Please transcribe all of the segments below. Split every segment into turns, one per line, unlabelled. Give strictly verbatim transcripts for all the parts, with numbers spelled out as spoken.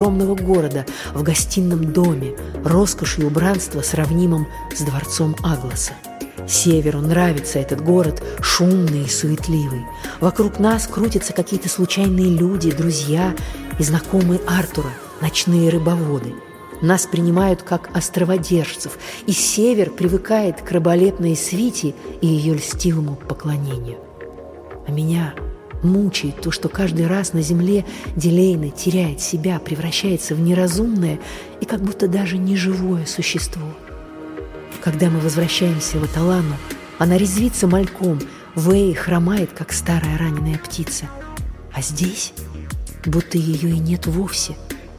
огромного города в гостином доме, роскошью убранства, сравнимым с дворцом Агласа. Северу нравится этот город, шумный и суетливый. Вокруг нас крутятся какие-то случайные люди, друзья и знакомые Артура, ночные рыбоводы. Нас принимают как островодержцев, и Север привыкает к раболепной свите и ее льстивому поклонению. А меня мучает то, что каждый раз на земле Дилейна теряет себя, превращается в неразумное и как будто даже неживое существо. Когда мы возвращаемся в Аталану, она резвится мальком, Вэй хромает, как старая раненая птица. А здесь будто ее и нет вовсе.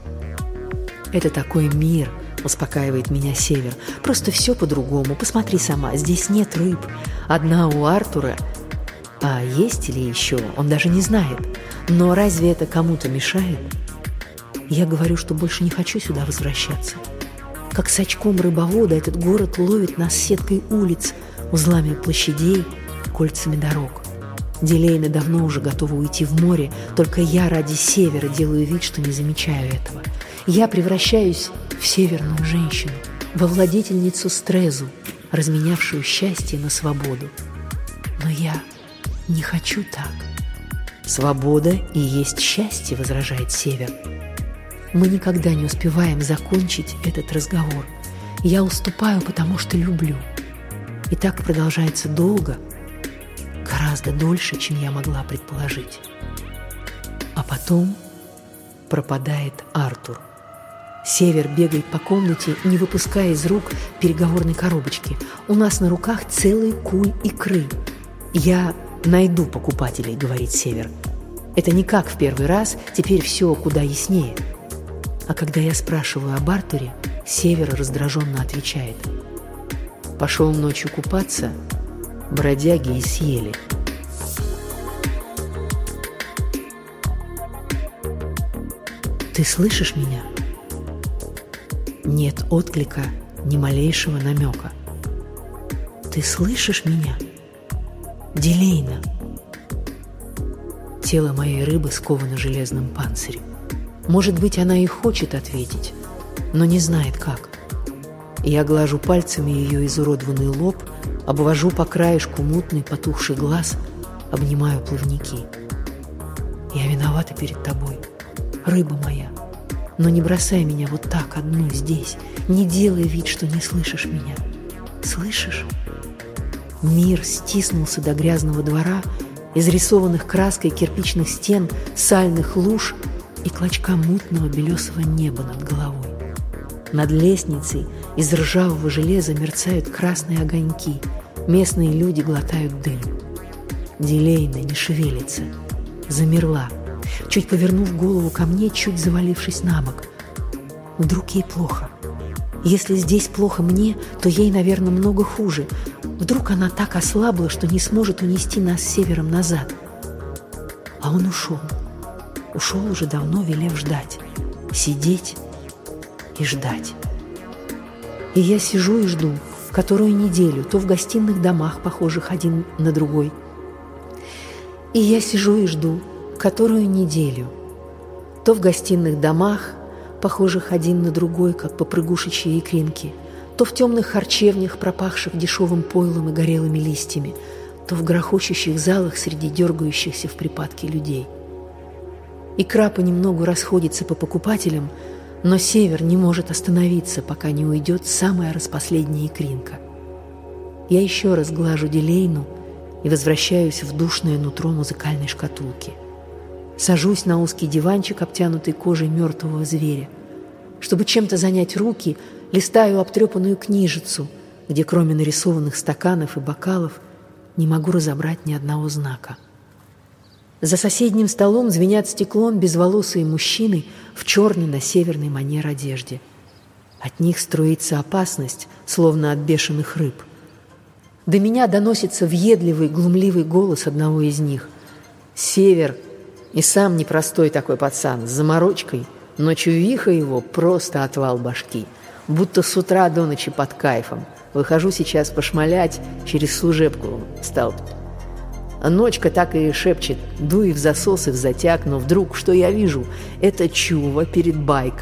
«Это такой мир», — успокаивает меня Север. «Просто все по-другому. Посмотри сама, здесь нет рыб. Одна у Артура. А есть ли еще, он даже не знает. Но разве это кому-то мешает?» Я говорю, что больше не хочу сюда возвращаться. Как с очком рыбовода этот город ловит нас сеткой улиц, узлами площадей, кольцами дорог. Дилейна давно уже готова уйти в море, только я ради Севера делаю вид, что не замечаю этого. Я превращаюсь в северную женщину, во владетельницу Стрезу, разменявшую счастье на свободу. Но я не хочу так. «Свобода и есть счастье», — возражает Север. Мы никогда не успеваем закончить этот разговор. Я уступаю, потому что люблю. И так продолжается долго, гораздо дольше, чем я могла предположить. А потом пропадает Артур. Север бегает по комнате, не выпуская из рук переговорной коробочки. У нас на руках целый куль икры. «Я найду покупателей», — говорит Север. Это не как в первый раз, теперь все куда яснее. А когда я спрашиваю об Артуре, Север раздраженно отвечает: «Пошел ночью купаться, бродяги и съели». «Ты слышишь меня?» Нет отклика, ни малейшего намека. «Ты слышишь меня?» «Дилейна!» Тело моей рыбы сковано железным панцирем. Может быть, она и хочет ответить, но не знает как. Я глажу пальцами ее изуродованный лоб, обвожу по краешку мутный потухший глаз, обнимаю плавники. «Я виновата перед тобой, рыба моя, но не бросай меня вот так одну здесь, не делай вид, что не слышишь меня. Слышишь?» Мир стиснулся до грязного двора, изрисованных краской кирпичных стен, сальных луж и клочка мутного белесого неба над головой. Над лестницей из ржавого железа мерцают красные огоньки, местные люди глотают дым. Дилейна не шевелится, замерла, чуть повернув голову ко мне, чуть завалившись на бок. Вдруг ей плохо. Если здесь плохо мне, то ей, наверное, много хуже. Вдруг она так ослабла, что не сможет унести нас с Севером назад. А он ушел. Ушел уже давно, велев ждать. Сидеть и ждать. И я сижу и жду, которую неделю, то в гостиных домах, похожих один на другой. И я сижу и жду, которую неделю, то в гостиных домах, похожих один на другой, как попрыгушечьи икринки, то в темных харчевнях, пропахших дешевым пойлом и горелыми листьями, то в грохочущих залах среди дергающихся в припадке людей. Икра понемногу расходится по покупателям, но Север не может остановиться, пока не уйдет самая распоследняя икринка. Я еще раз глажу Дилейну и возвращаюсь в душное нутро музыкальной шкатулки. Сажусь на узкий диванчик, обтянутый кожей мертвого зверя. Чтобы чем-то занять руки, листаю обтрепанную книжицу, где кроме нарисованных стаканов и бокалов не могу разобрать ни одного знака. За соседним столом звенят стеклом безволосые мужчины в черной на северный манер одежде. От них струится опасность, словно от бешеных рыб. До меня доносится въедливый, глумливый голос одного из них. «Север и сам непростой такой пацан, с заморочкой, но чувиха его просто отвал башки, будто с утра до ночи под кайфом. Выхожу сейчас пошмалять, через служебку стал. А ночка так и шепчет: дуй в засос и в затяг, но вдруг, что я вижу, это чува перед байкой.